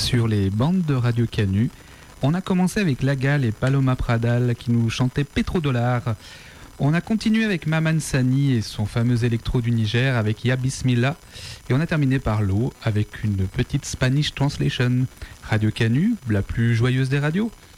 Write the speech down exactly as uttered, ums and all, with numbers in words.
sur les bandes de Radio Canu. On a commencé avec Lagal et Paloma Pradal qui nous chantaient Pétrodollar. On a continué avec Maman Sani et son fameux électro du Niger avec Ya Bismillah. Et on a terminé par l'eau avec une petite Spanish translation. Radio Canu, la plus joyeuse des radios.